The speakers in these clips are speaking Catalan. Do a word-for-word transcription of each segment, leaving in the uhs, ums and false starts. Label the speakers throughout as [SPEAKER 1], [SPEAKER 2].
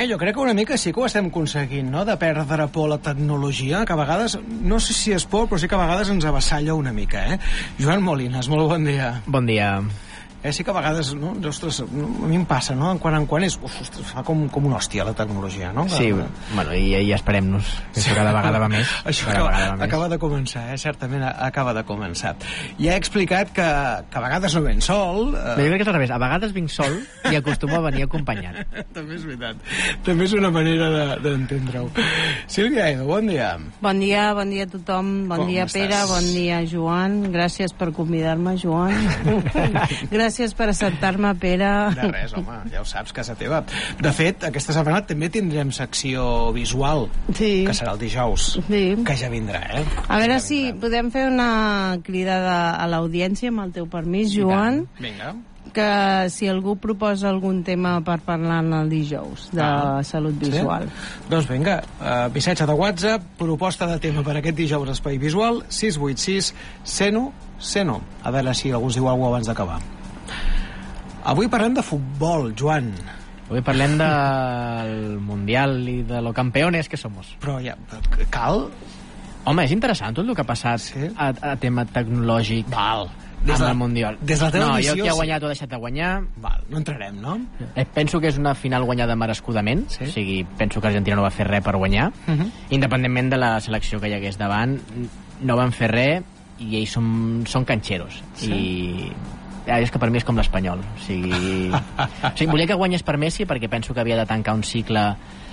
[SPEAKER 1] jo crec que una mica sí que ho estem aconseguint, no?, de perdre por a la tecnologia, que a vegades, no sé si és por, però sí que a vegades ens avassalla una mica, eh? Joan Molines, molt bon dia.
[SPEAKER 2] Bon dia.
[SPEAKER 1] Eh, sí que a vegades, no? Ostres, a mi em passa, no? En quan en quan és... Uf, ostres, fa com, com una hòstia la tecnologia, no?
[SPEAKER 2] Sí,
[SPEAKER 1] que...
[SPEAKER 2] bueno, i, i esperem-nos, que sí. Cada vegada va més.
[SPEAKER 1] Això acaba, va més. acaba de començar, eh? Certament acaba de començar. Ja he explicat que, que a vegades no ven sol... Eh...
[SPEAKER 2] Jo crec que és al revés, a vegades vinc sol i acostumo a venir acompanyat.
[SPEAKER 1] També és veritat. També és una manera d'entendre-ho. De, Sílvia Edo, bon dia.
[SPEAKER 3] Bon dia, bon dia a tothom. Bon com dia, estàs? Pere, bon dia, Joan. Gràcies per convidar-me, Joan. Gràcies per acceptar-me, Pere.
[SPEAKER 1] De res, home, ja ho saps, casa teva. De fet, aquesta setmana també tindrem secció visual, sí. Que serà el dijous, sí. Que ja vindrà, eh?
[SPEAKER 3] A veure si podem fer una crida a l'audiència, amb el teu permís, Joan.
[SPEAKER 1] Vinga.
[SPEAKER 3] Que si algú proposa algun tema per parlar el dijous de ah, salut visual.
[SPEAKER 1] Sí? Doncs vinga, uh, missatge de WhatsApp, proposta de tema per aquest dijous espai visual, sis vuit sis Seno Seno. A veure si algú us diu alguna cosa abans d'acabar. Avui parlem de futbol, Joan.
[SPEAKER 2] Avui parlem del Mundial i de lo campeones que somos.
[SPEAKER 1] Però ja, cal?
[SPEAKER 2] Home, és interessant tot el que ha passat, sí? a, a tema tecnològic.
[SPEAKER 1] Val.
[SPEAKER 2] Des de, el Mundial.
[SPEAKER 1] Des de la teva
[SPEAKER 2] no,
[SPEAKER 1] missió...
[SPEAKER 2] jo qui ha guanyat o ha deixat de guanyar...
[SPEAKER 1] Val, no entrarem, no?
[SPEAKER 2] Eh, penso que és una final guanyada merescudament, sí? O sigui, penso que Argentina no va fer res per guanyar. Uh -huh. Independentment de la selecció que hi hagués davant, no van fer res i ells són, són canxeros. Sí? I... Ah, és que per mi és com l'Espanyol. O sigui... o sigui, volia que guanyés per Messi perquè penso que havia de tancar un cicle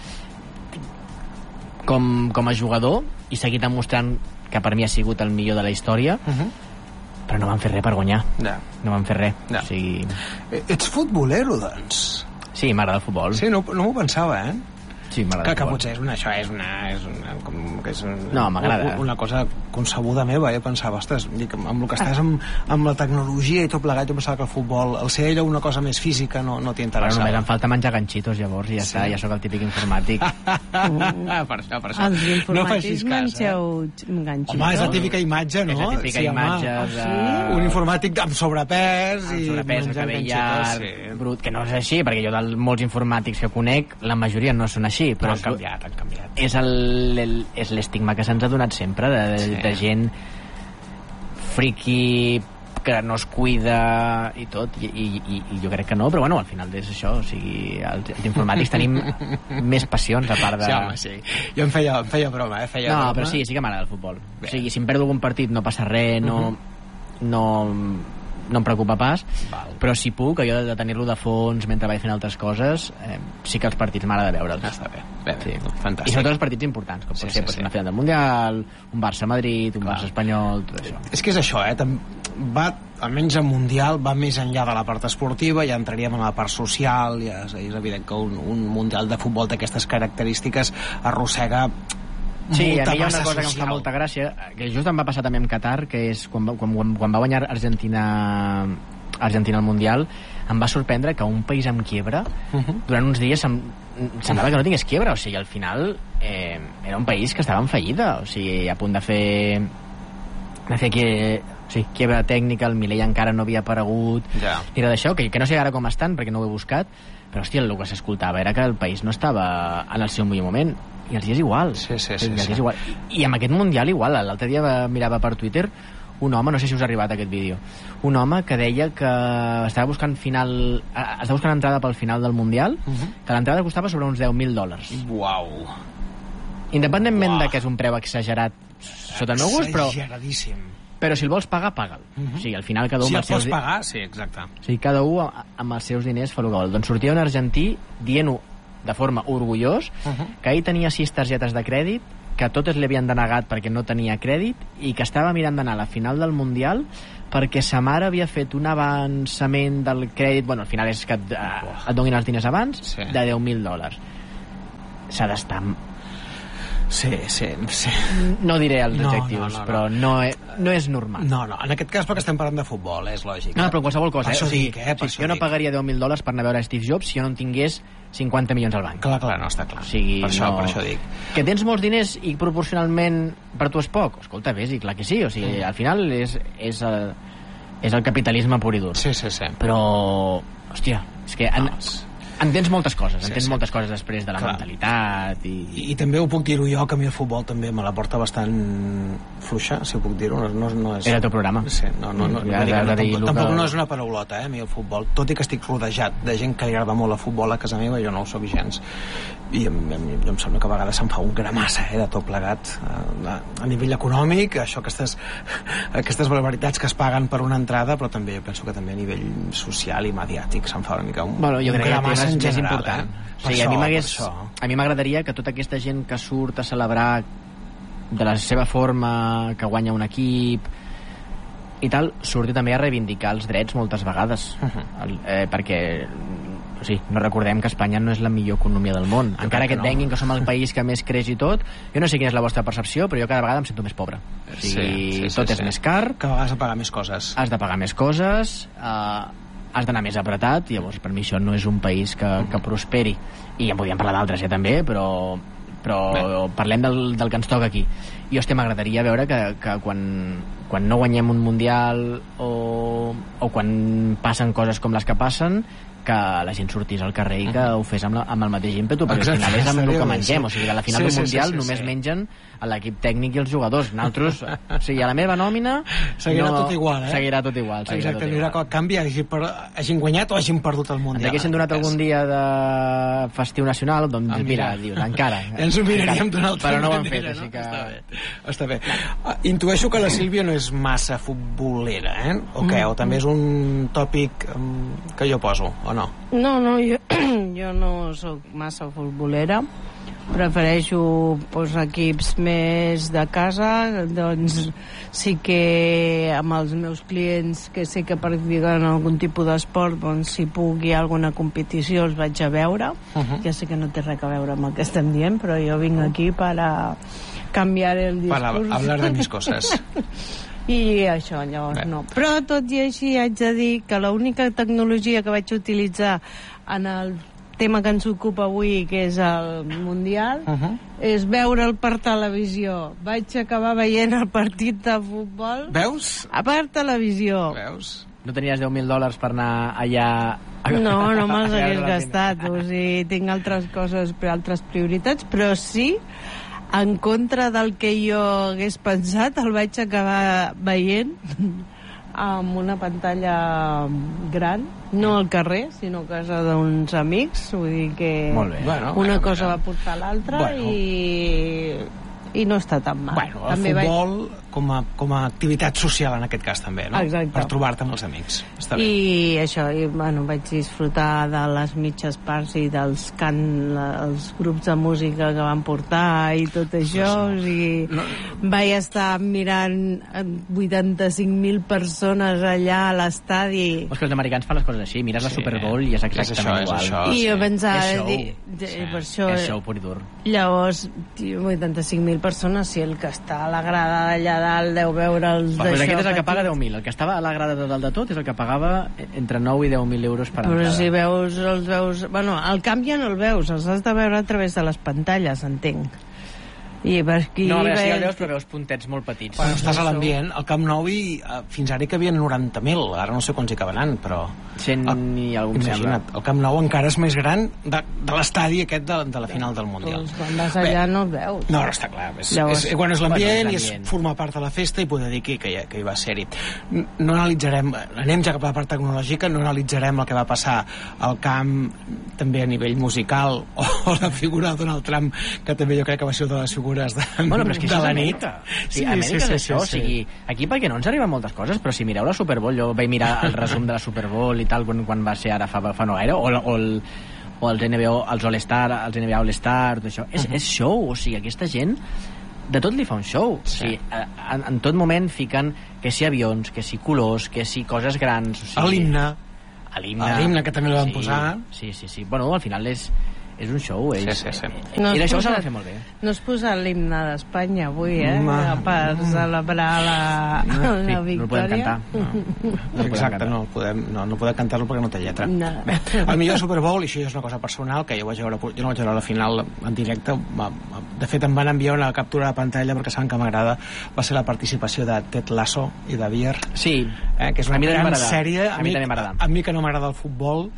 [SPEAKER 2] com, com a jugador i seguir demostrant que per mi ha sigut el millor de la història. Uh -huh. Però no van fer res per guanyar.
[SPEAKER 1] No.
[SPEAKER 2] No van fer res.
[SPEAKER 1] No.
[SPEAKER 2] O sigui...
[SPEAKER 1] Ets futbolero, doncs?
[SPEAKER 2] Sí, m'agrada el futbol.
[SPEAKER 1] Sí, no, no m'ho pensava, eh?
[SPEAKER 2] Sí, m'agrada el
[SPEAKER 1] futbol. Que potser és una, això és una... És una com, que és una,
[SPEAKER 2] no, m'agrada.
[SPEAKER 1] Una cosa concebuda meva, eh? Pensava, ostres, dic, amb el que estàs amb, amb la tecnologia i tot plegat, jo pensava que el futbol, el ser ella una cosa més física, no, no t'interessava.
[SPEAKER 2] Però només em falta menjar ganxitos, llavors, i ja sí. Està, ja sóc el típic informàtic.
[SPEAKER 1] uh, per això, per això.
[SPEAKER 3] Els informàtics no mengeu ganxitos.
[SPEAKER 1] Home, és la típica imatge, no?
[SPEAKER 2] És la típica sí, imatge de...
[SPEAKER 1] Sí? Un informàtic amb sobrepès
[SPEAKER 2] amb
[SPEAKER 1] i...
[SPEAKER 2] sobrepès, el cabell llarg, sí. Brut, que no és així, perquè jo de molts informàtics que conec, la majoria no són així, però...
[SPEAKER 1] han canviat, han canviat.
[SPEAKER 2] És el, el, és l'estigma que se'ns ha donat sempre de, sí. de gent friqui que no es cuida i tot, i, i, i jo crec que no, però bueno, al final és això, o sigui, els, els informàtics tenim més passions a part de...
[SPEAKER 1] Sí, home, sí. Jo em feia, em feia broma, eh? Feia
[SPEAKER 2] no,
[SPEAKER 1] broma.
[SPEAKER 2] Però sí, sí que m'agrada el futbol. Bé. O sigui, si em perdo algun partit no passa res, no... Uh -huh. no no em preocupa pas. Val. Però si puc, allò de tenir-lo de fons mentre vaig fent altres coses, eh, sí que els partits m'agrada veure'ls.
[SPEAKER 1] Ah, està bé, bé, bé. Sí. Fantàstic.
[SPEAKER 2] I sobretot els partits importants, com sí, pot ser sí, sí. Una final del Mundial, un Barça-Madrid, un Clar. Barça-Espanyol, tot això.
[SPEAKER 1] És que és això, eh? Va, almenys el Mundial va més enllà de la part esportiva, ja entraríem en la part social, ja és, és evident que un, un Mundial de futbol d'aquestes característiques arrossega
[SPEAKER 2] sí, a mi hi ha una cosa social. Que em fa molta gràcia, que just em va passar també amb Qatar, que és quan, quan, quan va guanyar Argentina Argentina al Mundial, em va sorprendre que un país amb quiebra uh -huh. durant uns dies sem semblava que no tingués quiebra, o sigui, al final eh, era un país que estava en fallida, o sigui, a punt de fer de fer que, o sigui, quiebra tècnica, el Milei encara no havia aparegut,
[SPEAKER 1] ja.
[SPEAKER 2] Ni res d'això, que, que no sé ara com estan perquè no ho he buscat, però hòstia, el que s'escoltava era que el país no estava en el seu millor moment. I els dies igual.
[SPEAKER 1] Sí, sí, sí,
[SPEAKER 2] sí.
[SPEAKER 1] sí.
[SPEAKER 2] Igual. I, I amb aquest Mundial igual. L'altre dia mirava per Twitter un home, no sé si us ha arribat aquest vídeo, un home que deia que estava buscant final, estava buscant entrada pel final del Mundial, uh -huh. que l'entrada costava sobre uns deu mil dòlars.
[SPEAKER 1] Uau.
[SPEAKER 2] Independentment
[SPEAKER 1] Uau.
[SPEAKER 2] de que és un preu exagerat sota el meu gust, però...
[SPEAKER 1] Exageradíssim.
[SPEAKER 2] Però si el vols pagar, paga'l. Uh -huh. O sigui, al final cada un...
[SPEAKER 1] Si el
[SPEAKER 2] seus...
[SPEAKER 1] pots pagar, sí, exacte.
[SPEAKER 2] O sigui, cada un amb els seus diners fa el que vol. Doncs sortia un argentí dient-ho de forma orgullós, uh -huh. que ell tenia sis targetes de crèdit, que totes li havien denegat perquè no tenia crèdit i que estava mirant d'anar a la final del Mundial perquè sa mare havia fet un avançament del crèdit, bueno, al final és que et, uh, et donin els diners abans, sí. De deu mil dòlars. S'ha d'estar...
[SPEAKER 1] Sí, sí, sí.
[SPEAKER 2] No diré els
[SPEAKER 1] no,
[SPEAKER 2] adjectius,
[SPEAKER 1] no, no,
[SPEAKER 2] però no és, no és normal.
[SPEAKER 1] No, no, en aquest cas perquè estem parlant de futbol, és lògic.
[SPEAKER 2] No, però qualsevol cosa.
[SPEAKER 1] Per
[SPEAKER 2] eh?
[SPEAKER 1] això
[SPEAKER 2] o sigui,
[SPEAKER 1] dic, eh? Per
[SPEAKER 2] sí, jo no pagaria deu mil dòlars per anar a veure Steve Jobs si jo no en tingués cinquanta milions al banc.
[SPEAKER 1] Clar, clar, no, està clar.
[SPEAKER 2] O sigui,
[SPEAKER 1] per, això,
[SPEAKER 2] no...
[SPEAKER 1] per això dic.
[SPEAKER 2] Que tens molts diners i proporcionalment per tu és poc? Escolta, ves, i clar que sí. O sigui, al final és, és, el, és el capitalisme pur i dur.
[SPEAKER 1] Sí, sí, sí.
[SPEAKER 2] Però, hòstia, és que... En...
[SPEAKER 1] No,
[SPEAKER 2] entens moltes coses,
[SPEAKER 1] sí,
[SPEAKER 2] entens
[SPEAKER 1] sí.
[SPEAKER 2] moltes coses després de la Clar. mentalitat i...
[SPEAKER 1] I, i també ho puc dir-ho jo, que a mi el futbol també me la porta bastant fluixa, si ho puc dir-ho, no, no, no és...
[SPEAKER 2] Era el teu programa.
[SPEAKER 1] Sí, no, no, no,
[SPEAKER 2] ja,
[SPEAKER 1] no,
[SPEAKER 2] ja,
[SPEAKER 1] no,
[SPEAKER 2] ja,
[SPEAKER 1] tampoc,
[SPEAKER 2] ja,
[SPEAKER 1] tampoc
[SPEAKER 2] que...
[SPEAKER 1] no és una paraulota, eh, a mi el futbol, tot i que estic rodejat de gent que li agrada molt el futbol a casa meva, jo no ho soc gens, i em, em, em sembla que a vegades se'n fa un gramassa, eh, de tot plegat, a, a nivell econòmic, això, aquestes, aquestes barbaritats que es paguen per una entrada, però també penso que també a nivell social i mediàtic se'n fa una mica un,
[SPEAKER 2] bueno, jo
[SPEAKER 1] un
[SPEAKER 2] crec
[SPEAKER 1] gramassa
[SPEAKER 2] que
[SPEAKER 1] en
[SPEAKER 2] és
[SPEAKER 1] general,
[SPEAKER 2] important.
[SPEAKER 1] eh?
[SPEAKER 2] O sigui,
[SPEAKER 1] això,
[SPEAKER 2] a mi m'hagués, a mi m'agradaria que tota aquesta gent que surt a celebrar de la seva forma, que guanya un equip i tal, surti també a reivindicar els drets moltes vegades, uh -huh. el, eh, perquè o sigui, no recordem que Espanya no és la millor economia del món, jo encara que et no. venguin que som el país que més creix i tot, jo no sé quina és la vostra percepció, però jo cada vegada em sento més pobre, o sigui, sí, sí, sí, tot sí, és sí. més car,
[SPEAKER 1] que a vegades has de pagar més coses,
[SPEAKER 2] has de pagar més coses, eh, has d'anar més apretat, llavors per mi això no és un país que, que prosperi, i en podríem parlar d'altres ja també, però però Bé. parlem del, del que ens toca aquí. Jo hòstia, m'agradaria veure que, que quan, quan no guanyem un mundial o, o quan passen coses com les que passen, que la gent sortís al carrer i que ho fes amb, la, amb el mateix ímpetu, perquè al final és amb el que mengem, o sigui, a la final sí, del Mundial sí, sí, sí, només sí. mengen a l'equip tècnic i els jugadors. Nosaltres, o sigui, a la meva nòmina
[SPEAKER 1] seguirà no, tot igual, eh?
[SPEAKER 2] Seguirà tot igual. Seguirà
[SPEAKER 1] Exacte,
[SPEAKER 2] tot
[SPEAKER 1] no hi haurà canvi, hagin, per, hagin guanyat o hagin perdut el Mundial.
[SPEAKER 2] Ens haguessin donat algun dia de festiu nacional, doncs ah, mira, dius, encara.
[SPEAKER 1] Ens ho miraríem d'una altra
[SPEAKER 2] però no ho
[SPEAKER 1] han
[SPEAKER 2] fet,
[SPEAKER 1] no?
[SPEAKER 2] així que...
[SPEAKER 1] Està bé. Està bé. Uh, intueixo que la Sílvia no és massa futbolera, eh? O què? Mm. O també és un tòpic um, que jo poso, o no?
[SPEAKER 3] No, no, jo, jo no sóc massa futbolera, prefereixo pues, equips més de casa, doncs sí que amb els meus clients que sé que practiquen algun tipus d'esport, doncs si puc hi ha alguna competició els vaig a veure, uh -huh. ja sé que no té res a veure amb el que estem dient, però jo vinc aquí per a canviar el discurs,
[SPEAKER 1] para hablar de mis coses.
[SPEAKER 3] I això, llavors Bé. no. Però tot i així haig de dir que l'única tecnologia que vaig utilitzar en el tema que ens ocupa avui, que és el Mundial, uh -huh. és veure'l per televisió. Vaig acabar veient el partit de futbol.
[SPEAKER 1] Veus?
[SPEAKER 3] A per televisió.
[SPEAKER 1] Veus?
[SPEAKER 2] No tenies deu mil dòlars per anar allà... A...
[SPEAKER 3] No, no me'ls hagués gastat. O sigui, tinc altres coses, altres prioritats, però sí, en contra del que jo hagués pensat, el vaig acabar veient amb una pantalla gran, no al carrer, sinó a casa d'uns amics, vull dir que
[SPEAKER 1] bueno,
[SPEAKER 3] una
[SPEAKER 1] bueno,
[SPEAKER 3] cosa
[SPEAKER 1] bueno.
[SPEAKER 3] va portar l'altra bueno. i i no està tan mal.
[SPEAKER 1] Bueno, el també futbol vaig... com, a, com a activitat social en aquest cas també, no?
[SPEAKER 3] Exacte.
[SPEAKER 1] Per trobar-te amb els amics. Està bé.
[SPEAKER 3] I això, i, bueno, vaig disfrutar de les mitges parts i dels cant, els grups de música que van portar i tot això, no, no. O sigui, no. Vaig estar mirant vuitanta-cinc mil persones allà a l'estadi.
[SPEAKER 2] És que els americans fan les coses així, mires sí. la Super Bowl i és exactament
[SPEAKER 1] és això,
[SPEAKER 2] igual.
[SPEAKER 1] És això,
[SPEAKER 3] I
[SPEAKER 1] sí.
[SPEAKER 3] jo pensava...
[SPEAKER 2] És show.
[SPEAKER 3] Dir, sí. per això,
[SPEAKER 2] és show pur i dur.
[SPEAKER 3] Llavors, vuitanta-cinc mil persones, si el que està a la grada d'allà dalt deu veure els
[SPEAKER 2] d'això... Però aquest és el que
[SPEAKER 3] petit.
[SPEAKER 2] paga deu mil. El que estava a la grada de dalt de tot és el que pagava entre nou i deu mil euros per entrada.
[SPEAKER 3] Però si veus, els veus... Bueno, al camp ja no el veus, els has de veure a través de les pantalles, entenc. I per aquí
[SPEAKER 2] no, a veure,
[SPEAKER 3] ve...
[SPEAKER 2] si el veus, però veus puntets molt petits.
[SPEAKER 1] Quan estàs a l'ambient, al Camp Nou i uh, fins ara hi cabien noranta mil, ara no sé quants hi caberan, però...
[SPEAKER 2] cent i algun
[SPEAKER 1] Imagina't, el Camp Nou encara és més gran de, de l'estadi aquest de, de la final del Mundial.
[SPEAKER 3] Doncs quan vas allà Bé, no el veus.
[SPEAKER 1] No, no està clar. És,
[SPEAKER 3] Llavors,
[SPEAKER 1] és, quan és l'ambient
[SPEAKER 2] bueno,
[SPEAKER 1] i és formar part de la festa i poder dir que, que, hi, que hi va ser-hi. No analitzarem, anem ja cap a la part tecnològica, no analitzarem el que va passar al camp també a nivell musical o, o la figura de Donald Trump, que també jo crec que va ser una de les figures de,
[SPEAKER 2] bueno, però és que
[SPEAKER 1] de
[SPEAKER 2] això
[SPEAKER 1] la
[SPEAKER 2] és
[SPEAKER 1] nit.
[SPEAKER 2] Amèrica.
[SPEAKER 1] Sí,
[SPEAKER 2] sí, Amèrica
[SPEAKER 1] sí,
[SPEAKER 2] és
[SPEAKER 1] sí,
[SPEAKER 2] això,
[SPEAKER 1] sí,
[SPEAKER 2] o sigui, aquí perquè no ens arriben moltes coses, però si mireu la Super Bowl, jo vaig mirar el resum de la Super Bowl i tal, quan, quan va ser ara fa, fa no gaire, o, o, el, o els N B A, els All-Star, els N B A All-Star, tot això, és, uh -huh. és show, o sigui, aquesta gent de tot li fa un show, sí. O sigui, en, en tot moment fiquen que si avions, que si colors, que si coses grans, o sigui,
[SPEAKER 1] l'himne,
[SPEAKER 2] l'himne,
[SPEAKER 1] l'himne que també el van
[SPEAKER 2] sí,
[SPEAKER 1] posar,
[SPEAKER 2] sí, sí, sí, bueno, al final és és un show, ells.
[SPEAKER 1] Sí, sí, sí.
[SPEAKER 3] No
[SPEAKER 2] I això ho
[SPEAKER 3] posat,
[SPEAKER 2] saben fer molt bé.
[SPEAKER 3] No has posat l'himne d'Espanya avui, eh?
[SPEAKER 1] Ma,
[SPEAKER 3] per celebrar la,
[SPEAKER 2] no,
[SPEAKER 3] la
[SPEAKER 2] sí,
[SPEAKER 3] victòria.
[SPEAKER 2] No el podem cantar. No, no
[SPEAKER 1] exacte, no podem, no, no podem cantar-lo perquè no té lletra.
[SPEAKER 3] No.
[SPEAKER 1] Bé, el millor Super Bowl, i això ja és una cosa personal, que jo, vaig veure, jo no vaig veure la final en directe, de fet em van enviar una captura de pantalla perquè saben que m'agrada, va ser la participació de Ted Lasso i de Beer,
[SPEAKER 2] sí,
[SPEAKER 1] eh, que és una
[SPEAKER 2] a mi
[SPEAKER 1] gran
[SPEAKER 2] m'agrada.
[SPEAKER 1] sèrie,
[SPEAKER 2] a mi, a mi també m'agrada.
[SPEAKER 1] A mi que no m'agrada el futbol,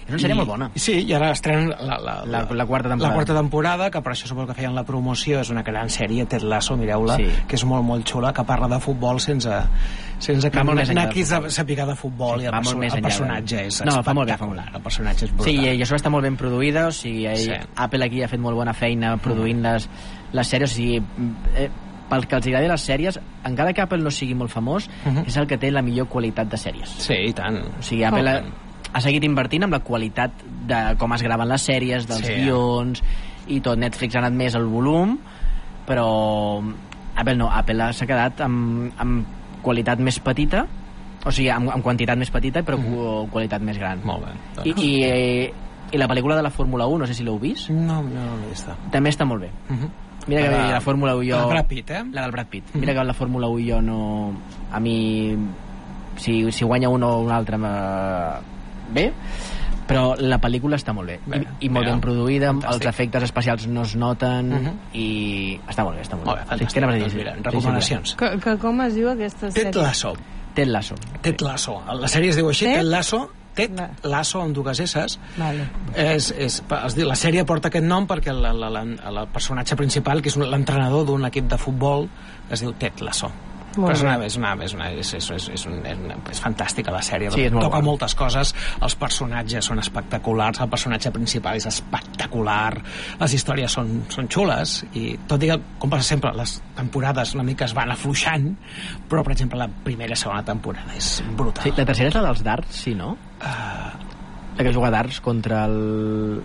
[SPEAKER 2] És una sèrie molt bona.
[SPEAKER 1] Sí, i ara estrenen la, la,
[SPEAKER 2] la, la, quarta temporada.
[SPEAKER 1] la quarta temporada, que per això suposo que feien la promoció. És una gran sèrie, Ted Lasso, mireu-la, sí. que és molt, molt xula, que parla de futbol sense, sense que n'aquis a saber de futbol, sí, i el, perso el personatge és
[SPEAKER 2] no, fa molt bé, fa molt bé.
[SPEAKER 1] El personatge és brutal.
[SPEAKER 2] Sí, i això està molt ben produïda, o sigui, sí. Apple aquí ha fet molt bona feina produint mm. les, les sèries, o sigui, eh, pel que els agradi les sèries, encara que Apple no sigui molt famós, uh -huh. és el que té la millor qualitat de sèries.
[SPEAKER 1] Sí, i tant.
[SPEAKER 2] O sigui, Apple oh. ha, ha seguit invertint en la qualitat de com es graven les sèries, dels sí. guions i tot. Netflix ha anat més al volum, però Apple no, Apple s'ha quedat amb, amb qualitat més petita, o sigui, amb, amb quantitat més petita, però mm. qualitat més gran.
[SPEAKER 1] Molt bé.
[SPEAKER 2] I, i, eh, i la pel·lícula de la Fórmula un, no sé si l'heu vist.
[SPEAKER 1] No, no l'he vist.
[SPEAKER 2] També està molt bé. Uh -huh. Mira que la, la Fórmula un jo...
[SPEAKER 1] La del Brad Pitt, eh?
[SPEAKER 2] La del Brad Pitt. Mira que la Fórmula un jo no... A mi... Si, si guanya un o un altre... Bé, però la pel·lícula està molt bé. bé I, i molt ben produïda, fantàstic. Els efectes especials no es noten, uh -huh. i està molt bé, està molt,
[SPEAKER 1] molt bé. Fantàstic. Sí, doncs, mira, recomanacions.
[SPEAKER 3] Que, que com es diu aquesta sèrie?
[SPEAKER 1] Ted Lasso.
[SPEAKER 2] Ted Lasso.
[SPEAKER 1] Ted Lasso. La sèrie es diu així, Ted Lasso. Ted Lasso, amb dues esses.
[SPEAKER 3] Vale.
[SPEAKER 1] És, és, es diu, la sèrie porta aquest nom perquè la, la, la, el personatge principal, que és l'entrenador d'un equip de futbol, es diu Ted Lasso. Però és, una, és, una, és, una, és, és, és, és, una, és, una, és fantàstica la sèrie,
[SPEAKER 2] sí,
[SPEAKER 1] toca
[SPEAKER 2] bon.
[SPEAKER 1] moltes coses, els personatges són espectaculars, el personatge principal és espectacular, les històries són, són xules, i tot i que, com passa sempre, les temporades una mica es van afluixant, però per exemple la primera i segona temporada és brutal.
[SPEAKER 2] Sí, la tercera és la dels darts, sí, no? Uh... La que juga a darts contra el...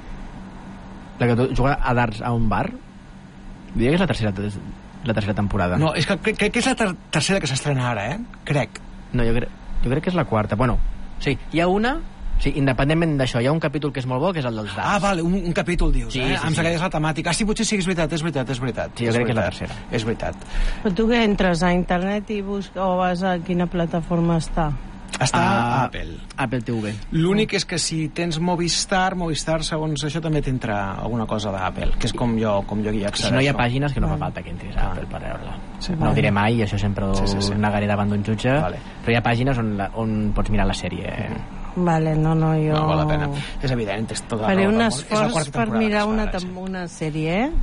[SPEAKER 2] La que juga a darts a un bar? Diria que és la tercera la tercera temporada.
[SPEAKER 1] No, és que crec, crec que és la ter tercera que s'estrena ara, eh? Crec.
[SPEAKER 2] No, jo, cre jo crec que és la quarta. Bueno, sí, hi ha una... Sí, independentment d'això, hi ha un capítol que és molt bo, que és el dels darts.
[SPEAKER 1] Ah, vale, un, un capítol, dius,
[SPEAKER 2] sí,
[SPEAKER 1] eh?
[SPEAKER 2] Sí,
[SPEAKER 1] em
[SPEAKER 2] sí.
[SPEAKER 1] que és la temàtica. Ah, sí, potser sí, és veritat, és veritat, és veritat.
[SPEAKER 2] Sí, jo
[SPEAKER 1] és
[SPEAKER 2] crec
[SPEAKER 1] veritat.
[SPEAKER 2] que és la tercera.
[SPEAKER 1] És veritat.
[SPEAKER 3] Però tu que entres a internet i busques, o vas a quina plataforma està?
[SPEAKER 1] Està a Apple.
[SPEAKER 2] Apple T V.
[SPEAKER 1] L'únic és que si tens Movistar, Movistar, segons això, també t'entra alguna cosa d'Apple, que és com jo, com jo hi accedeixo.
[SPEAKER 2] Si no hi ha pàgines, que no fa falta que entris a Apple per veure-la. Sí, no ho diré mai, i això sempre ho sí, sí, sí. negaré davant d'un jutge, vale. Però hi ha pàgines on, la, on pots mirar la sèrie. Eh?
[SPEAKER 3] Vale, no, no, jo...
[SPEAKER 1] No val la pena. És evident, és tota
[SPEAKER 3] faré un esforç per mirar una, una sèrie, eh?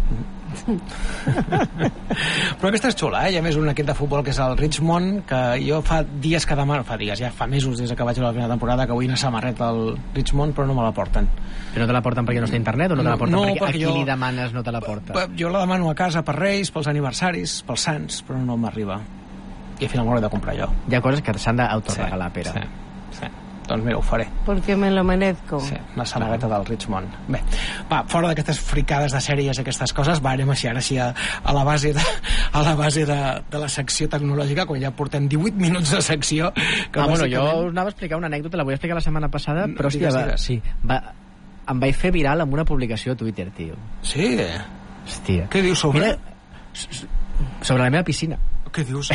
[SPEAKER 1] Però aquesta és xula, eh? Hi ha més un equip de futbol que és el Richmond, que jo fa dies que demano, fa dies, ja fa mesos des que vaig a la primera temporada que vull una samarreta al Richmond, però no me la porten.
[SPEAKER 2] Però no te la porten perquè no està a internet o no te la porten
[SPEAKER 1] no,
[SPEAKER 2] perquè,
[SPEAKER 1] perquè
[SPEAKER 2] a qui
[SPEAKER 1] jo,
[SPEAKER 2] li demanes no te la porta?
[SPEAKER 1] Jo la demano a casa per Reis, pels aniversaris, pels Sants, però no m'arriba. I al final m'ho he de comprar jo.
[SPEAKER 2] Hi ha coses que s'han d'autoregalar, Pere.
[SPEAKER 1] Sí, sí. Doncs mira, ho faré.
[SPEAKER 3] Perquè me lo merezco.
[SPEAKER 1] Sí, la samarreta del Richmond. Bé, va, fora d'aquestes fricades de sèries i aquestes coses, va, anem així, ara sí a, a la base, de, a la, base de, de la secció tecnològica, quan ja portem divuit minuts de secció. Que
[SPEAKER 2] ah,
[SPEAKER 1] bàsicament...
[SPEAKER 2] bueno, jo us anava a explicar una anècdota, la voy a explicar la setmana passada, però hòstia,
[SPEAKER 1] digues,
[SPEAKER 2] va,
[SPEAKER 1] digues.
[SPEAKER 2] sí, va, em vaig fer viral amb una publicació a Twitter, tio.
[SPEAKER 1] Sí?
[SPEAKER 2] Hòstia.
[SPEAKER 1] Què dius sobre?
[SPEAKER 2] Mira, sobre la meva piscina.
[SPEAKER 1] Què dius?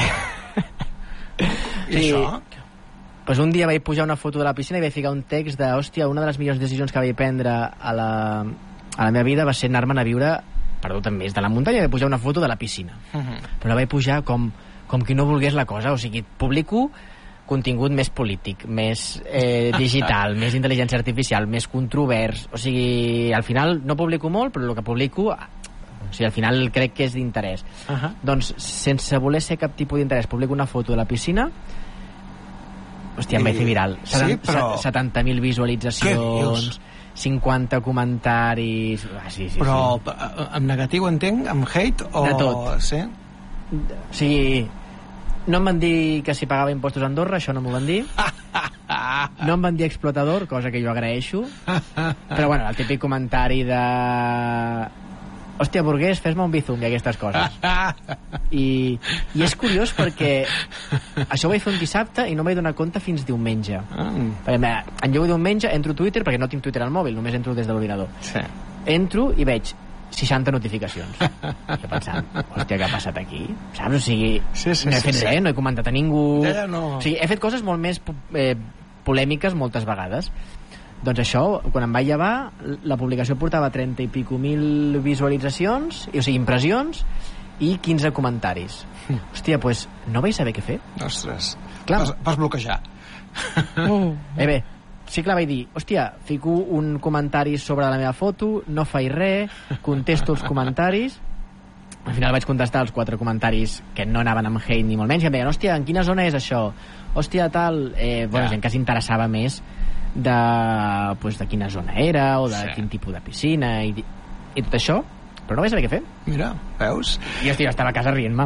[SPEAKER 1] I
[SPEAKER 2] sí.
[SPEAKER 1] això?
[SPEAKER 2] Pues un dia vaig pujar una foto de la piscina i vaig ficar un text de, hòstia, una de les millors decisions que vaig prendre a la, a la meva vida va ser anar-me'n a viure, perdó, també és de la muntanya, i vaig pujar una foto de la piscina. Uh -huh. Però la vaig pujar com, com qui no volgués la cosa, o sigui, publico contingut més polític, més eh, digital, més intel·ligència artificial, més controvers, o sigui, al final no publico molt, però el que publico, o sigui, al final crec que és d'interès. Uh -huh. Doncs, sense voler ser cap tipus d'interès, publico una foto de la piscina. Hòstia, em vaig fer viral.
[SPEAKER 1] Sí, però...
[SPEAKER 2] setanta mil visualitzacions, cinquanta comentaris... Ah, sí, sí,
[SPEAKER 1] però
[SPEAKER 2] sí.
[SPEAKER 1] en negatiu, entenc? Amb hate? O...
[SPEAKER 2] De tot.
[SPEAKER 1] Sí?
[SPEAKER 2] O sigui, no em van dir que si pagava impostos a Andorra, això no m'ho van dir. No em van dir explotador, cosa que jo agraeixo. Però bueno, el típic comentari de... hòstia, burguès, fes-me un bizum i aquestes coses. I, i és curiós perquè això ho vaig fer un dissabte i no m'he donat compte fins diumenge. Mm. Perquè en lloc diumenge entro a Twitter, perquè no tinc Twitter al mòbil, només entro des de l'ordinador.
[SPEAKER 1] Sí.
[SPEAKER 2] Entro i veig seixanta notificacions. Jo pensant, hòstia, què ha passat aquí? Saps? O sigui,
[SPEAKER 1] sí, sí,
[SPEAKER 2] no he
[SPEAKER 1] sí,
[SPEAKER 2] fet
[SPEAKER 1] sí.
[SPEAKER 2] res, no he comentat a ningú.
[SPEAKER 1] Ja, ja no.
[SPEAKER 2] O sigui, he fet coses molt més eh, polèmiques moltes vegades. Doncs això, quan em vaig llevar, la publicació portava trenta i pico mil visualitzacions, o sigui, impressions, i quinze comentaris. Mm. Hòstia, doncs pues, no vaig saber què fer.
[SPEAKER 1] Ostres.
[SPEAKER 2] Clar.
[SPEAKER 1] Vas, vas bloquejar.
[SPEAKER 2] Mm. Eh bé, sí, clar, vaig dir, hòstia, fico un comentari sobre la meva foto, no faig res, contesto els comentaris. Al final vaig contestar els quatre comentaris que no anaven amb hate ni molt menys, i em deien, hòstia, en quina zona és això? Hòstia, tal... Eh, bueno, ja. Gent que s'interessava més de, pues, de quina zona era o de sí. quin tipus de piscina i, i tot això, però no vaig saber què fer.
[SPEAKER 1] Mira, veus?
[SPEAKER 2] I hòstia, estava a casa rient-me.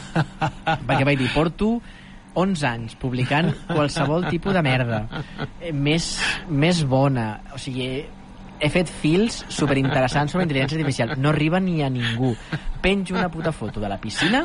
[SPEAKER 2] Perquè vaig dir, porto onze anys publicant qualsevol tipus de merda. Eh, més, més bona. O sigui, he fet fils superinteressants sobre intel·ligència artificial. No arriba ni a ningú. Penjo una puta foto de la piscina,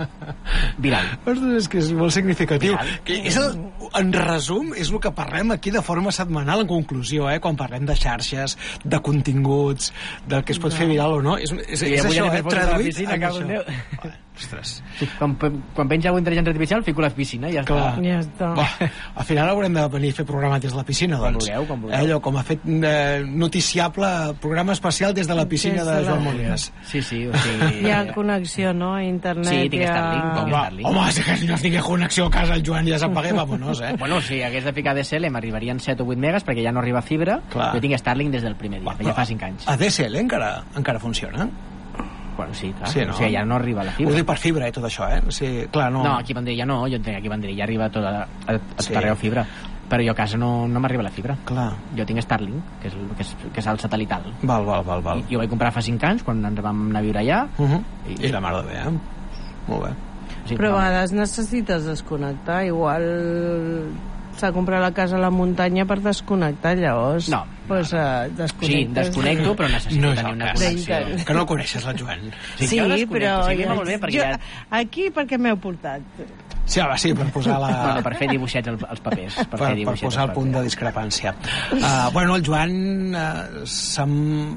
[SPEAKER 2] viral.
[SPEAKER 1] Ostres, és que és molt significatiu. Que és el, en resum, és el que parlem aquí de forma setmanal, en conclusió, eh? Quan parlem de xarxes, de continguts, del que es pot no. fer viral o no. És, és, és, és això, eh? Traduït piscina, en això. Ostres.
[SPEAKER 2] Sí, quan, quan penja alguna intel·ligència artificial fico la piscina i ja
[SPEAKER 1] Clar.
[SPEAKER 2] està.
[SPEAKER 3] Ja està.
[SPEAKER 1] Va, al final haurem de venir a fer programa des de la piscina, doncs.
[SPEAKER 2] Com vulgueu, com vulgueu.
[SPEAKER 1] Allò, com ha fet eh, noticiable programa especial des de la piscina de, de Joan Molines.
[SPEAKER 2] Sí, sí, o sigui...
[SPEAKER 3] Hi ha connexió, no? A internet.
[SPEAKER 2] Sí, tinc
[SPEAKER 3] ha...
[SPEAKER 2] Starlink.
[SPEAKER 1] Home,
[SPEAKER 2] Starlink.
[SPEAKER 1] home, si que no tingués connexió a casa el Joan ja s'apagué, vámonos, eh?
[SPEAKER 2] Bueno, si hagués de ficar D S L m'arribarien set o vuit megas perquè ja no arriba fibra. Clar. Jo tinc Starlink des del primer dia, que ja fa cinc anys.
[SPEAKER 1] A D S L encara, encara funciona?
[SPEAKER 2] Bueno, sí, clar.
[SPEAKER 1] Sí, no?
[SPEAKER 2] O sigui, ja no arriba la fibra.
[SPEAKER 1] Ho dic per fibra i tot això, eh? Sí, clar, no...
[SPEAKER 2] No, aquí a Vendrell ja no, jo entenc, aquí a Vendrell ja arriba a tot, a, a, a tot
[SPEAKER 1] Sí.
[SPEAKER 2] arreu fibra. Però jo a casa no, no m'arriba la fibra.
[SPEAKER 1] Clar.
[SPEAKER 2] Jo tinc Starlink, que és, que és, que és el satelital.
[SPEAKER 1] Val, val, val, val.
[SPEAKER 2] I, jo vaig comprar fa cinc anys, quan ens vam anar a viure allà.
[SPEAKER 1] Uh -huh. I, I la mare de bé, eh? Molt bé.
[SPEAKER 2] Sí,
[SPEAKER 3] Però a
[SPEAKER 2] no.
[SPEAKER 3] vegades necessites desconnectar. Igual s'ha comprat la casa a la muntanya per desconnectar, llavors.
[SPEAKER 2] No.
[SPEAKER 3] Pues, uh,
[SPEAKER 2] Sí, desconnecto, però necessito
[SPEAKER 1] No és
[SPEAKER 2] tenir
[SPEAKER 1] el
[SPEAKER 2] una
[SPEAKER 1] cas.
[SPEAKER 2] connexió.
[SPEAKER 1] Que no coneixes la Joan.
[SPEAKER 3] Sí,
[SPEAKER 2] Sí, jo desconnecto,
[SPEAKER 3] però...
[SPEAKER 2] sí, va molt bé, perquè
[SPEAKER 3] jo,
[SPEAKER 2] ja-
[SPEAKER 3] Aquí perquè m'heu portat.
[SPEAKER 1] Sí, home, sí, per posar la...
[SPEAKER 2] Bueno, per fer dibuixets als, als papers. Per,
[SPEAKER 1] per,
[SPEAKER 2] fer
[SPEAKER 1] per
[SPEAKER 2] dibuixets
[SPEAKER 1] posar el
[SPEAKER 2] als
[SPEAKER 1] punt de
[SPEAKER 2] papers.
[SPEAKER 1] discrepància. Uh, bueno, el Joan uh, se'm,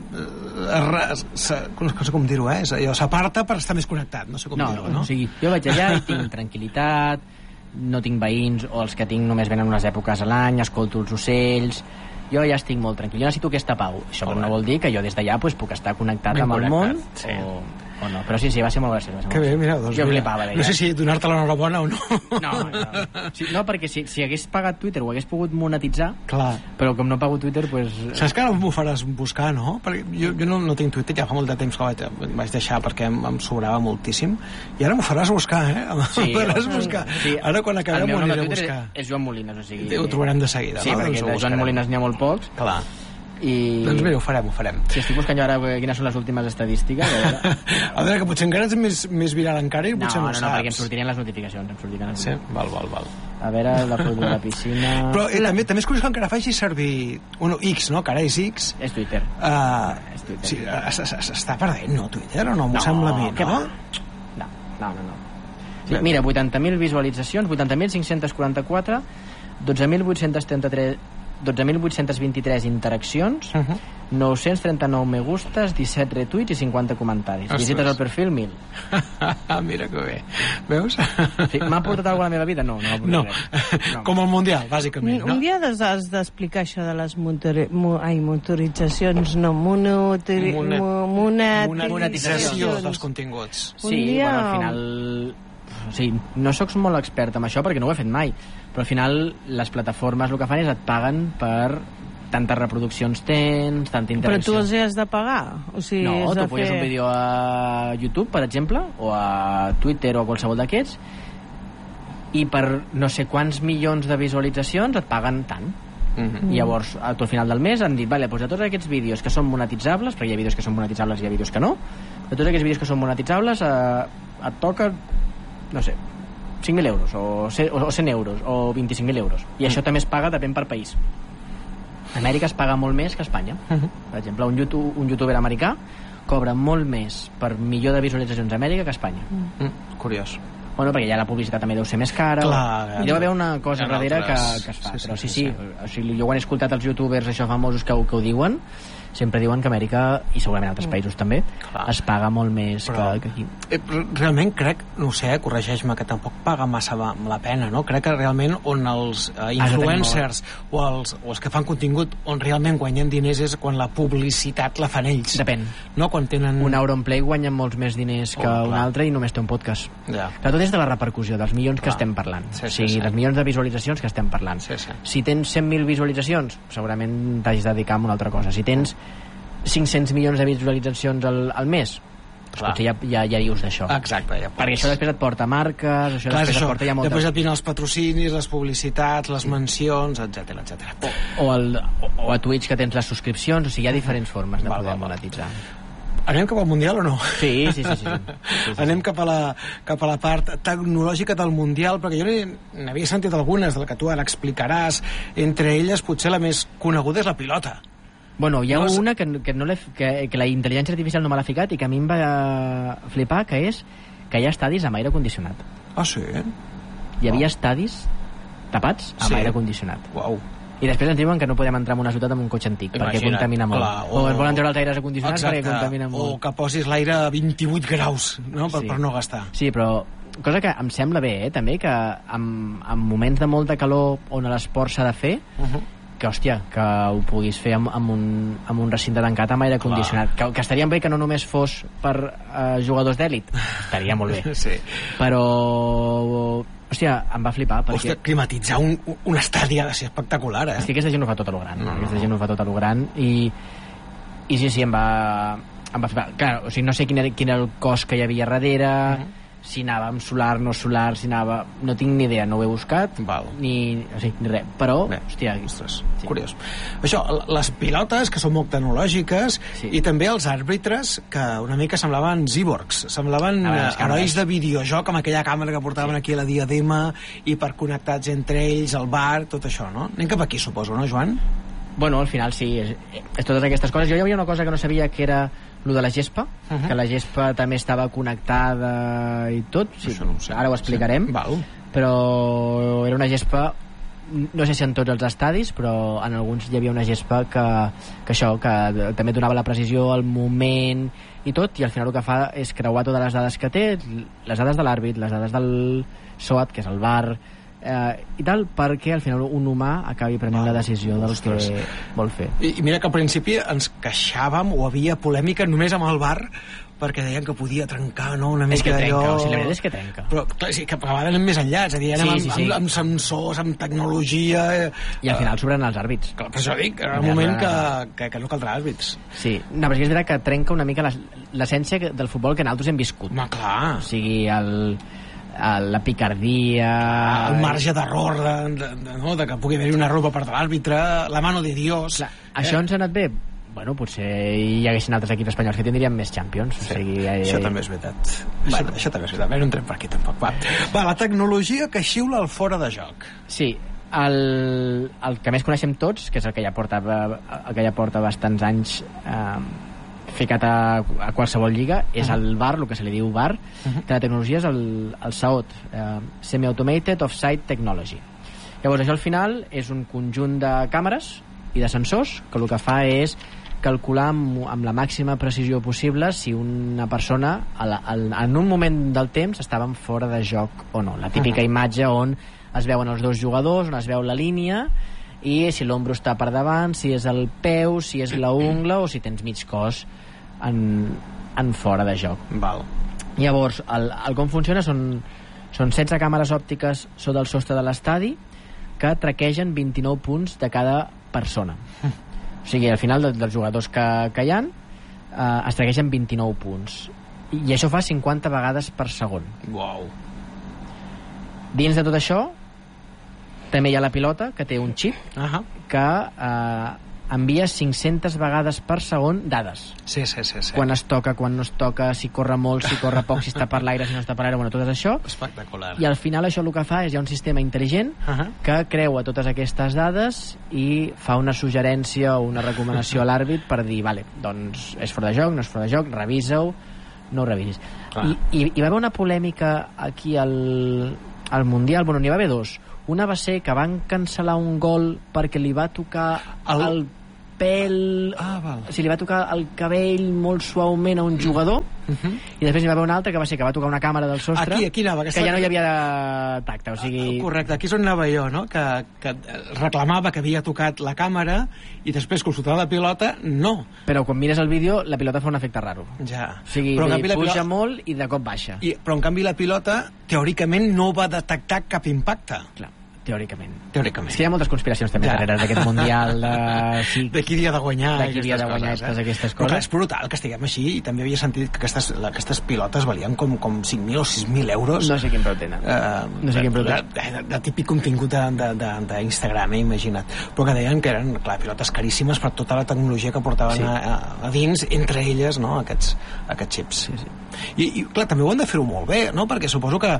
[SPEAKER 1] uh, se, no sé com dir-ho, eh? És allò, s'aparta per estar més connectat, no sé com
[SPEAKER 2] No,
[SPEAKER 1] dir-ho,
[SPEAKER 2] no,
[SPEAKER 1] no?
[SPEAKER 2] o sigui, jo vaig allà i tinc tranquil·litat, no tinc veïns, o els que tinc només venen unes èpoques a l'any, escolto els ocells, jo ja estic molt tranquil, jo necessito aquesta pau. Això no vol dir que jo des d'allà pues, puc estar connectat
[SPEAKER 1] Ben
[SPEAKER 2] amb el
[SPEAKER 1] connectat,
[SPEAKER 2] món
[SPEAKER 1] sí.
[SPEAKER 2] o, o no, però sí, sí, va ser molt graciós. Va ser
[SPEAKER 1] Que
[SPEAKER 2] molt
[SPEAKER 1] bé,
[SPEAKER 2] graciós.
[SPEAKER 1] mira, doncs
[SPEAKER 2] jo
[SPEAKER 1] mira.
[SPEAKER 2] flipava d'allà.
[SPEAKER 1] No sé si donar-te l'enhorabona o no.
[SPEAKER 2] No, no, sí, no perquè si, si hagués pagat Twitter ho hagués pogut monetitzar,
[SPEAKER 1] Clar.
[SPEAKER 2] però com no pago Twitter, pues...
[SPEAKER 1] Saps que ara m'ho faràs buscar, no? Perquè jo, jo no, no tinc Twitter, ja fa molt de temps que vaig, vaig deixar perquè em, em sobrava moltíssim, i ara m'ho faràs buscar, eh?
[SPEAKER 2] Sí,
[SPEAKER 1] Em faràs buscar.
[SPEAKER 2] Sí,
[SPEAKER 1] Ara quan acabem
[SPEAKER 2] el
[SPEAKER 1] m'ho
[SPEAKER 2] meu nom
[SPEAKER 1] aniré
[SPEAKER 2] a
[SPEAKER 1] a
[SPEAKER 2] Twitter
[SPEAKER 1] buscar.
[SPEAKER 2] és Joan Molines, o sigui...
[SPEAKER 1] Ho trobarem de seguida,
[SPEAKER 2] sí,
[SPEAKER 1] no?
[SPEAKER 2] perquè
[SPEAKER 1] Doncs ho
[SPEAKER 2] de Joan
[SPEAKER 1] buscarem.
[SPEAKER 2] Molines n'hi ha molt pocs.
[SPEAKER 1] Clar.
[SPEAKER 2] I...
[SPEAKER 1] Doncs mira, ho farem, ho farem.
[SPEAKER 2] Sí, estic buscant jo ara quines són les últimes estadístiques. A veure,
[SPEAKER 1] A veure, que potser encara ets més, més viral encara i
[SPEAKER 2] no,
[SPEAKER 1] potser no,
[SPEAKER 2] no, no,
[SPEAKER 1] saps.
[SPEAKER 2] perquè em sortirien les notificacions. Em sortirien les
[SPEAKER 1] Sí, val, val, val.
[SPEAKER 2] A veure, la foto de la piscina...
[SPEAKER 1] Però eh, també, també és curiós que encara faci servir... Bueno, X, no? Que ara és X.
[SPEAKER 2] És Twitter.
[SPEAKER 1] Uh,
[SPEAKER 2] És Twitter.
[SPEAKER 1] sí, es- es- es- està perdent, no, Twitter? O no? M'ho sembla a mi,
[SPEAKER 2] què
[SPEAKER 1] no?
[SPEAKER 2] va? No, no, no. no. Sí, mira, vuitanta mil visualitzacions, vuitanta mil cinc-cents quaranta-quatre, dotze mil vuit-cents trenta-tres dotze mil vuit-cents vint-i-tres interaccions,
[SPEAKER 1] Uh -huh.
[SPEAKER 2] nou-cents trenta-nou me gustes, disset retuits i cinquanta comentaris.
[SPEAKER 1] Ostres.
[SPEAKER 2] Visites al perfil, mil.
[SPEAKER 1] Mira que bé. Veus?
[SPEAKER 2] Sí, m'ha portat alguna a la meva vida? No, no m'ha portat
[SPEAKER 1] No,
[SPEAKER 2] res. No.
[SPEAKER 1] com el Mundial, bàsicament, no?
[SPEAKER 3] Un dia has has d'explicar això de les motori... mo... Ai, motoritzacions, no, monotiri...
[SPEAKER 1] Monet-
[SPEAKER 3] mo...
[SPEAKER 1] Monetització
[SPEAKER 3] monetitzacions.
[SPEAKER 1] dels continguts.
[SPEAKER 3] Un
[SPEAKER 2] Sí,
[SPEAKER 3] dia-
[SPEAKER 2] bueno, al final... Sí, no sóc molt expert en això perquè no ho he fet mai, però al final les plataformes el que fan és et paguen per tantes reproduccions tens, tanta
[SPEAKER 3] Però
[SPEAKER 2] interacció.
[SPEAKER 3] tu els has de pagar? O sigui,
[SPEAKER 2] No,
[SPEAKER 3] has de
[SPEAKER 2] tu poses
[SPEAKER 3] fer...
[SPEAKER 2] un vídeo a YouTube, per exemple, o a Twitter o a qualsevol d'aquests, i per no sé quants milions de visualitzacions et paguen tant.
[SPEAKER 1] Mhm.
[SPEAKER 2] I llavors, a tu al final del mes han dit, vale, doncs de tots aquests vídeos que són monetitzables, perquè hi ha vídeos que són monetitzables i hi ha vídeos que no, de tots aquests vídeos que són monetitzables eh, et toca, no sé, cinc mil euros, o cent euros, o vint-i-cinc mil euros. I això també es paga, depèn per país. A Amèrica es paga molt més que a Espanya.
[SPEAKER 1] Mhm.
[SPEAKER 2] Per exemple, un, YouTube, un youtuber americà cobra molt més per milió de visualitzacions a Amèrica que a Espanya.
[SPEAKER 1] Mm, curiós.
[SPEAKER 2] Bueno, perquè ja la publicitat també deu ser més cara.
[SPEAKER 1] Clar,
[SPEAKER 2] I deu haver una cosa
[SPEAKER 1] hi ha
[SPEAKER 2] darrere
[SPEAKER 1] altres-
[SPEAKER 2] que, que es fa.
[SPEAKER 1] sí, sí,
[SPEAKER 2] Però sí,
[SPEAKER 1] sí,
[SPEAKER 2] sí,
[SPEAKER 1] sí.
[SPEAKER 2] O sigui, jo quan he escoltat els youtubers això famosos que, ho- que ho diuen, sempre diuen que Amèrica, i segurament altres països també, clar, es paga molt més però, que, que aquí.
[SPEAKER 1] Eh, realment crec, no ho sé, corregeix-me, que tampoc paga massa la pena, no? Crec que realment on els eh, influencers o els, o els que fan contingut, on realment guanyen diners és quan la publicitat la fan ells.
[SPEAKER 2] Depèn.
[SPEAKER 1] No? Quan tenen...
[SPEAKER 2] Un Auronplay guanya molts més diners que oh, un altre i només té un podcast.
[SPEAKER 1] Ja.
[SPEAKER 2] Clar, tot és de la repercussió, dels milions clar. que estem parlant. Sí, sí, o sigui, sí. dels milions de visualitzacions que estem parlant.
[SPEAKER 1] Sí, sí.
[SPEAKER 2] Si tens cent mil visualitzacions, segurament t'hagis de dedicar a una altra cosa. Si tens cinc-cents milions de visualitzacions al, al mes, doncs potser ja, ja, ja dius d'això.
[SPEAKER 1] Exacte. Ja
[SPEAKER 2] perquè això després et porta marques, això
[SPEAKER 1] clar,
[SPEAKER 2] després
[SPEAKER 1] això.
[SPEAKER 2] et porta ja moltes...
[SPEAKER 1] Després et vinen els patrocinis, les publicitats, les mencions, etcètera, etcètera.
[SPEAKER 2] O, o, o a Twitch que tens les subscripcions, o sigui, hi ha diferents formes de val, poder val, monetitzar.
[SPEAKER 1] Anem cap al Mundial o no?
[SPEAKER 2] Sí, sí, sí. sí, sí. sí, sí
[SPEAKER 1] Anem
[SPEAKER 2] sí.
[SPEAKER 1] cap a, la, cap a la part tecnològica del Mundial, perquè jo n'havia sentit algunes, del que tu ara explicaràs. Entre elles, potser la més coneguda és la pilota.
[SPEAKER 2] Bueno, hi ha
[SPEAKER 1] no,
[SPEAKER 2] una que, que, no que, que la intel·ligència artificial no me l'ha ficat i que a mi em va flipar, que és que hi ha estadis amb aire condicionat.
[SPEAKER 1] Ah, sí?
[SPEAKER 2] Hi havia oh. estadis tapats amb sí. aire condicionat.
[SPEAKER 1] Uau.
[SPEAKER 2] I després ens diuen que no podem entrar en una ciutat amb un cotxe antic, Imagina't, perquè contamina molt. Clar, o, o ens volen treure els aires condicionats exacte, perquè contamina molt.
[SPEAKER 1] O que posis l'aire a vint-i-vuit graus, no? per,
[SPEAKER 2] sí.
[SPEAKER 1] per no gastar.
[SPEAKER 2] Sí, però cosa que em sembla bé, eh, també, que en, en moments de molta calor on l'esport s'ha de fer, uh -huh. que, hòstia, que ho puguis fer amb, amb, un, amb un recinte tancat amb aire condicionat. Que, que estaria bé que no només fos per uh, jugadors d'èlit. Estaria molt bé.
[SPEAKER 1] Sí.
[SPEAKER 2] Però... Hòstia, em va flipar perquè...
[SPEAKER 1] Hòstia, climatitzar un, un estadi ha de ser espectacular, eh?
[SPEAKER 2] És que aquesta gent ho fa tot a lo gran.
[SPEAKER 1] No, no.
[SPEAKER 2] Aquesta gent ho fa tot a lo gran i, i sí, sí, em va, em va flipar. Clar, o sigui, no sé quin era, quin era el cost que hi havia darrere, uh -huh. si anava amb solar, no solar, si anava... No tinc ni idea, no ho he buscat,
[SPEAKER 1] Val.
[SPEAKER 2] ni, o sigui, ni res. Però,
[SPEAKER 1] bé,
[SPEAKER 2] hòstia...
[SPEAKER 1] Ostres, sí. Curiós. Això, les pilotes, que són molt tecnològiques, sí. i també els àrbitres, que una mica semblaven cyborgs, semblaven ah, herois de videojoc, amb aquella càmera que portaven sí. aquí a la diadema, i per connectats entre ells, al bar, tot això, no? Anem cap aquí, suposo, no, Joan?
[SPEAKER 2] Bueno, al final sí, és, és totes aquestes coses. Jo hi havia una cosa que no sabia, que era lo de la gespa, uh -huh. que la gespa també estava connectada i tot. Sí,
[SPEAKER 1] això no ho sé.
[SPEAKER 2] Ara ho explicarem.
[SPEAKER 1] Sí. Val.
[SPEAKER 2] Però era una gespa, no sé si en tots els estadis, però en alguns hi havia una gespa que, que això, que també donava la precisió, el moment i tot, i al final el que fa és creuar totes les dades que té, les dades de l'àrbit, les dades del S O A T, que és el V A R, Eh, i tal, perquè al final un humà acabi prenent ah, la decisió del ostres. que vol fer.
[SPEAKER 1] I, I mira que al principi ens queixàvem o havia polèmica només amb el V A R, perquè deien que podia trencar, no? Una mica
[SPEAKER 2] és que trenca,
[SPEAKER 1] allò...
[SPEAKER 2] o sigui, la veritat és que trenca.
[SPEAKER 1] Però clar, sí, que a vegades anem més enllà, és a dir, anem sí, sí, sí. Amb, amb sensors, amb tecnologia...
[SPEAKER 2] I al final sobren els àrbits.
[SPEAKER 1] Clar, per això dic, era un moment que, que, que no caldrà àrbits.
[SPEAKER 2] Sí, no, perquè és veritat que trenca una mica l'essència del futbol que nosaltres hem viscut.
[SPEAKER 1] Home, clar.
[SPEAKER 2] O sigui, el... la picardia...
[SPEAKER 1] El marge d'error, de, de, de, no? de que pugui haver-hi una error per part de l'àrbitre, la mano de Dios... Clar,
[SPEAKER 2] eh? Això ens ha anat bé? Bueno, potser hi haguessin altres equips espanyols que tindrien més Champions.
[SPEAKER 1] Sí,
[SPEAKER 2] o sigui, eh,
[SPEAKER 1] això també és veritat. Bueno. Això, això també és veritat. Bé, no entrem per aquí tampoc. Va. Va, la tecnologia que xiula el fora de joc.
[SPEAKER 2] Sí, el, el que més coneixem tots, que és el que ja porta, el que ja porta bastants anys... Eh, ficat a, a qualsevol lliga, és uh -huh. el V A R, el que se li diu V A R, uh -huh. que la tecnologia és el, el S A O T, eh, Semi-Automated Offsite Technology. Llavors, això al final és un conjunt de càmeres i de sensors que el que fa és calcular amb, amb la màxima precisió possible si una persona a la, a, en un moment del temps estava fora de joc o no. La típica uh -huh. imatge on es veuen els dos jugadors, on es veu la línia, i si l'ombro està per davant, si és el peu, si és la ungla o si tens mig cos en, en fora de joc.
[SPEAKER 1] Val.
[SPEAKER 2] Llavors, el, el com funciona són, són setze càmeres òptiques sota el sostre de l'estadi que traquegen vint-i-nou punts de cada persona. O sigui, al final de, dels jugadors que, que hi ha eh, es traquegen vint-i-nou punts. I, I això fa cinquanta vegades per segon.
[SPEAKER 1] Uau.
[SPEAKER 2] Dins de tot això també hi ha la pilota, que té un xip uh -huh. que eh, envia cinc-centes vegades per segon dades.
[SPEAKER 1] Sí, sí, sí, sí.
[SPEAKER 2] Quan es toca, quan no es toca, si corre molt, si corre poc, si està per l'aire, si no està per l'aire, bueno, tot això.
[SPEAKER 1] Espectacular.
[SPEAKER 2] I al final això el que fa és hi ha un sistema intel·ligent uh -huh. que creua totes aquestes dades i fa una suggerència o una recomanació a l'àrbit per dir, vale, doncs és fora de joc, no és fora de joc, revisa-ho, no ho revisis. I, i, hi va haver una polèmica aquí al, al Mundial, bueno, n'hi va haver dos. Una va ser que van cancel·lar un gol perquè li va tocar el, el pèl...
[SPEAKER 1] Ah, val.
[SPEAKER 2] O sigui, li va tocar el cabell molt suaument a un jugador, uh -huh. i després hi va haver un altre que va ser que va tocar una càmera del sostre,
[SPEAKER 1] aquí, aquí anava, que,
[SPEAKER 2] que ja no hi havia tacte, o sigui...
[SPEAKER 1] Correcte, aquí és on anava jo, no? Que, que reclamava que havia tocat la càmera i després, quan soltava la pilota, no.
[SPEAKER 2] Però quan mires el vídeo, la pilota fa un efecte raro.
[SPEAKER 1] Ja.
[SPEAKER 2] O sigui,
[SPEAKER 1] però,
[SPEAKER 2] puja
[SPEAKER 1] pilota...
[SPEAKER 2] molt i de cop baixa.
[SPEAKER 1] I, però, en canvi, la pilota, teòricament, no va detectar cap impacte.
[SPEAKER 2] Clar. Teòricament.
[SPEAKER 1] Teòricament.
[SPEAKER 2] És que hi ha moltes conspiracions també ja. darrere d'aquest Mundial de... Sí,
[SPEAKER 1] de qui havia de guanyar
[SPEAKER 2] de qui havia de guanyar coses, eh? aquestes coses.
[SPEAKER 1] Però clar, és brutal que estiguem així, i també havia sentit que aquestes, aquestes pilotes valien com, com cinc mil o sis mil euros.
[SPEAKER 2] No sé quin preu tenen.
[SPEAKER 1] Uh,
[SPEAKER 2] no sé quin preu tenen.
[SPEAKER 1] De, de, de típic contingut d'Instagram, eh, imagina't. Però que deien que eren, clar, pilotes caríssimes per tota la tecnologia que portaven sí. a, a dins, entre elles, no?, aquests, aquests xips. Sí, sí. I, I, clar, també ho han de fer-ho molt bé, no?, perquè suposo que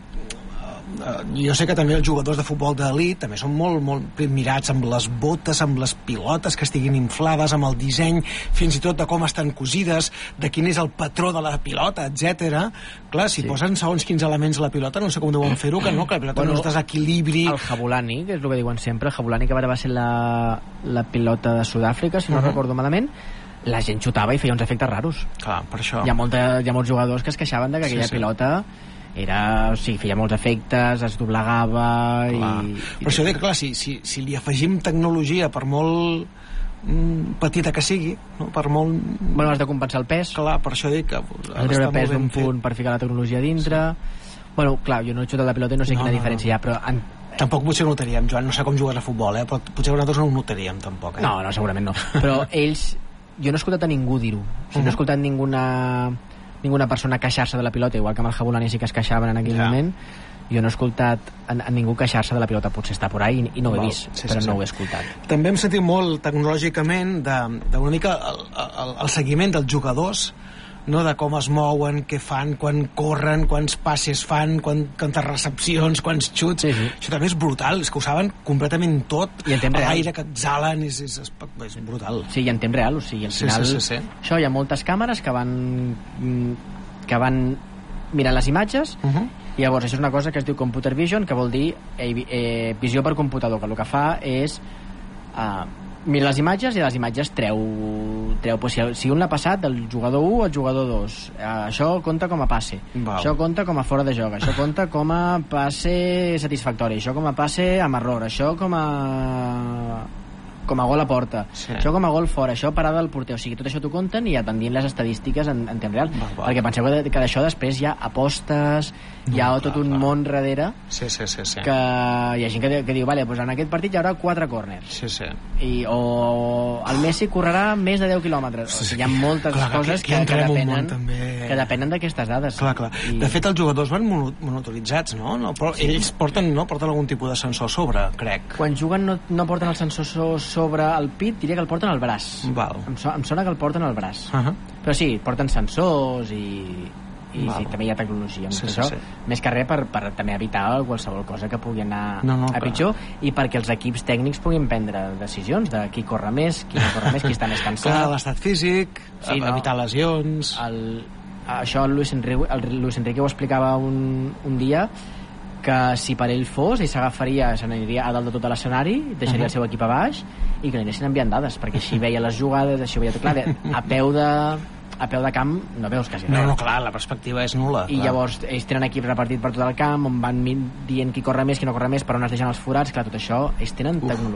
[SPEAKER 1] jo sé que també els jugadors de futbol d'elit també són molt, molt mirats amb les botes, amb les pilotes que estiguin inflades, amb el disseny fins i tot de com estan cosides, de quin és el patró de la pilota, etcètera. Clar, si sí. posen segons quins elements a la pilota, no sé com deuen fer-ho, que no, que la pilota bueno, no es desequilibri.
[SPEAKER 2] El Jabulani, que és el que diuen sempre, el Jabulani, que va ser la, la pilota de Sud-àfrica, si no uh -huh. recordo malament, la gent xutava i feia uns efectes raros.
[SPEAKER 1] Clar, per això.
[SPEAKER 2] Hi ha, molta, hi ha molts jugadors que es queixaven de que aquella sí, sí. pilota era, o sigui, feia molts efectes, es doblegava i... i...
[SPEAKER 1] Per això dic, clar, si, si, si li afegim tecnologia, per molt mm, petita que sigui, no? Per molt...
[SPEAKER 2] Bueno, has de compensar el pes.
[SPEAKER 1] Clar, per això dic que...
[SPEAKER 2] Has de treure pes d'un punt per ficar la tecnologia dintre... Sí. Bueno, clar, jo no he xutat la pilota i no sé no, quina no, diferència hi ha, però... En...
[SPEAKER 1] Tampoc potser ho notaríem, Joan, no sé com jugues a futbol, eh? Però potser nosaltres no ho notaríem, tampoc, eh?
[SPEAKER 2] No, no, segurament no. Però ells... Jo no he escoltat a ningú dir-ho. O sigui, uh-huh. no he escoltat ninguna... ninguna persona queixar-se de la pilota, igual que amb el Jabulani sí que es queixaven en aquell ja. moment. Jo no he escoltat a, a ningú queixar-se de la pilota, potser està por ahí i, i no ho he Val. vist, sí, però sí, no sí. ho he escoltat.
[SPEAKER 1] També hem sentit molt tecnològicament d'una mica el, el, el seguiment dels jugadors, no, de com es mouen, què fan, quan corren, quants passes fan, quan, quantes recepcions, quants xuts. Sí, sí. Això també és brutal, és que ho saben completament tot.
[SPEAKER 2] I en temps real.
[SPEAKER 1] L'aire que exhalen és, és, és, és brutal.
[SPEAKER 2] Sí, i en temps real, o sigui, al final... Sí, sí, sí, sí. Això, hi ha moltes càmeres que van que van mirant les imatges, uh -huh. i llavors això és una cosa que es diu computer vision, que vol dir eh, eh, visió per computador, que el que fa és... Eh, mira les imatges i les imatges treu, treu pues, si, si un l'ha passat del jugador u al jugador dos, eh, això compta com a passe. Val. Això compta com a fora de joc, això compta com a passe satisfactori, això com a passe amb error, això com a com a gol a porta, sí. això com a gol fora, això parada del porter, o sigui, tot això t'ho compten i et van dient les estadístiques en, en temps real, val, val. Perquè penseu que, que d'això després hi ha apostes, hi ha no, tot clar, un clar. món darrere,
[SPEAKER 1] sí, sí, sí, sí.
[SPEAKER 2] que hi ha gent que, que diu, vale, pues en aquest partit hi haurà quatre córners,
[SPEAKER 1] sí, sí.
[SPEAKER 2] I, o el Messi correrà més de deu quilòmetres, sí, sí. O sigui, hi ha moltes clar, coses que, que, que, depenen, també... que depenen d'aquestes dades.
[SPEAKER 1] Clar, clar. I... De fet, els jugadors van monitoritzats, no? no però sí. Ells porten, no, porten algun tipus de sensor sobre, crec.
[SPEAKER 2] Quan juguen no, no porten el sensor sobre el pit, diria que el porten al braç.
[SPEAKER 1] Val.
[SPEAKER 2] Em, so, em sona que el porten al braç.
[SPEAKER 1] Uh -huh.
[SPEAKER 2] Però sí, porten sensors i, i sí, també hi ha tecnologia. Sí, sí, això, sí. Més que res per, per també evitar qualsevol cosa que pugui anar
[SPEAKER 1] no, no,
[SPEAKER 2] a pitjor i perquè els equips tècnics puguin prendre decisions de qui corre més, qui no corre més, qui està més cansat.
[SPEAKER 1] Clar, l'estat físic, sí, no? Evitar lesions...
[SPEAKER 2] El, això el Luis Enrique, el Luis Enrique ho explicava un, un dia, que si per ell fos, ell s'agafaria, se n'aniria a dalt de tot l'escenari, deixaria uh -huh. el seu equip a baix i que li anessin enviant dades, perquè així veia les jugades, així veia tot clar, a peu de a peu de camp no veus quasi res.
[SPEAKER 1] No, no, clar, la perspectiva és nul·la.
[SPEAKER 2] I
[SPEAKER 1] clar.
[SPEAKER 2] Llavors ells tenen equips repartit per tot el camp, on van dient qui corre més, qui no corre més, per on es deixen els forats, clar, tot això, ells tenen tecnologia.